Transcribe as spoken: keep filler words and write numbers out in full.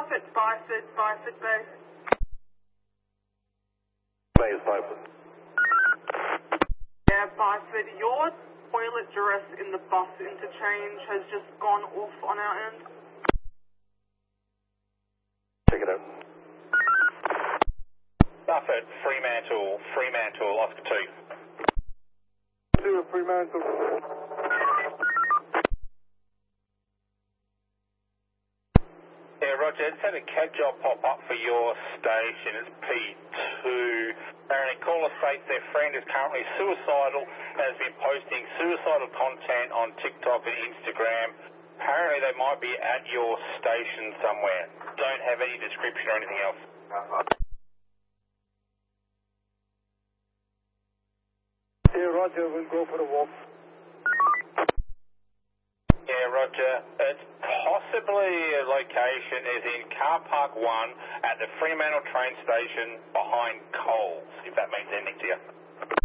Buffett, Byford, Byford Bay. Bay is Byford. Yeah, Byford, your toilet dress in the bus interchange has just gone off on our end. Check it out. Buffett, Fremantle, Fremantle, Oscar two. Two, Fremantle. Yeah, Roger, it's had a cab job pop up for your station. It's P two. Apparently, caller states their friend is currently suicidal and has been posting suicidal content on TikTok and Instagram. Apparently, they might be at your station somewhere. Don't have any description or anything else. Yeah, Roger, we'll go for a walk. Yeah, Roger. It's possibly a location is in car park one at the Fremantle train station behind Coles, if that means anything to you.